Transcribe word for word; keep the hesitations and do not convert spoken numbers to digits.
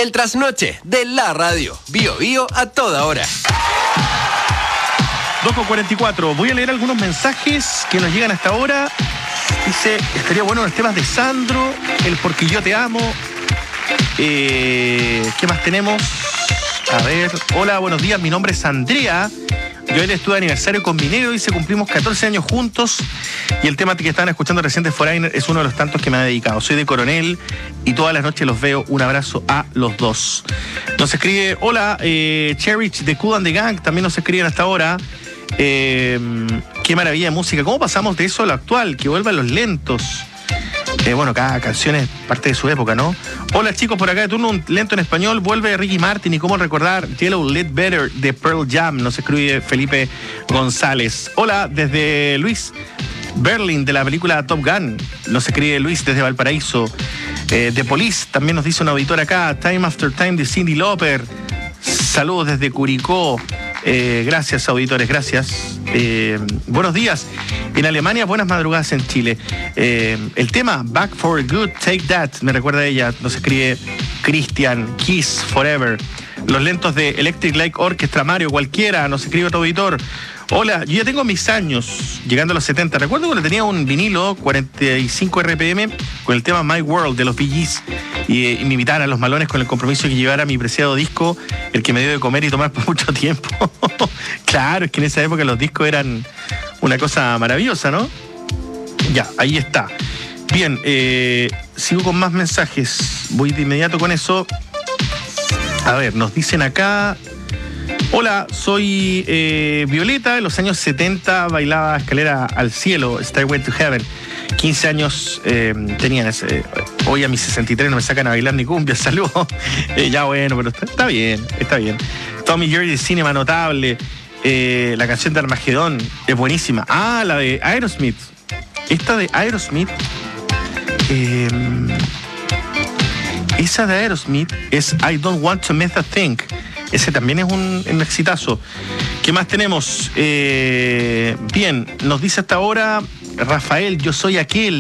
El trasnoche de la radio. Bio Bio a toda hora. dos con cuarenta y cuatro. Voy a leer algunos mensajes que nos llegan hasta ahora. Dice, estaría bueno los temas de Sandro, el Porque Yo Te Amo. Eh, ¿Qué más tenemos? A ver, hola, buenos días, mi nombre es Andrea. Yo ayer estuve de aniversario con mi negro, dice, cumplimos catorce años juntos. Y el tema que estaban escuchando recién de Foreigner es uno de los tantos que me ha dedicado. Soy de Coronel y todas las noches los veo. Un abrazo a los dos. Nos escribe, hola, eh, Cherich de Kool and the Gang, también nos escriben hasta ahora. Eh, qué maravilla de música. ¿Cómo pasamos de eso a lo actual? Que vuelvan los lentos. Eh, bueno, cada canción es parte de su época, ¿no? Hola chicos, por acá de turno, un lento en español. Vuelve Ricky Martin y cómo recordar Yellow Lit Better de Pearl Jam. Nos escribe Felipe González. Hola, desde Luis Berlin de la película Top Gun. Nos escribe Luis desde Valparaíso. Eh, de Police también nos dice un auditor acá. Time After Time de Cyndi Lauper. Saludos desde Curicó. Eh, gracias, auditores, gracias. Eh, buenos días. En Alemania, buenas madrugadas en Chile. Eh, el tema Back for Good, Take That, me recuerda a ella. Nos escribe Christian, Kiss Forever. Los lentos de Electric Light Orchestra, Mario, cualquiera. Nos escribe otro auditor. Hola, yo ya tengo mis años, llegando a los setenta. Recuerdo cuando tenía un vinilo cuarenta y cinco R P M con el tema My World de los Bee Gees y, y me invitaban a Los Malones con el compromiso de que llevara mi preciado disco, el que me dio de comer y tomar por mucho tiempo. Claro, es que en esa época los discos eran una cosa maravillosa, ¿no? Ya, ahí está. Bien, eh, sigo con más mensajes. Voy de inmediato con eso. A ver, nos dicen acá... Hola, soy eh, Violeta. En los años setenta bailaba Escalera al Cielo, Stairway to Heaven. quince años eh, tenía. Ese, hoy a mis sesenta y tres no me sacan a bailar ni cumbia. Saludos. Eh, ya bueno, pero está, está bien, está bien. Tommy Jerry de Cinema, notable. Eh, la canción de Armagedón es buenísima. Ah, la de Aerosmith. Esta de Aerosmith. Eh, esa de Aerosmith es I Don't Want to Miss a Thing. Ese también es un, un exitazo. ¿Qué más tenemos? Eh, bien, nos dice hasta ahora Rafael, yo soy aquel.